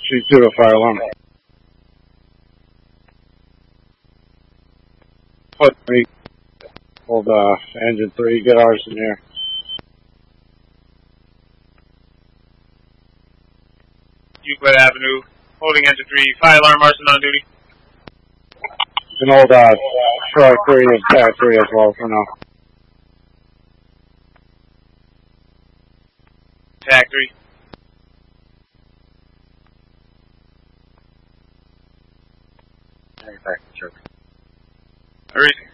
She's due to fire alarm. Put me. Hold engine 3, get ours in here. Euclid Avenue, holding engine 3, fire alarm, Marson on duty. You can hold Troy 3 and Tag 3 as well for now. Tag 3. Back to church. Everything.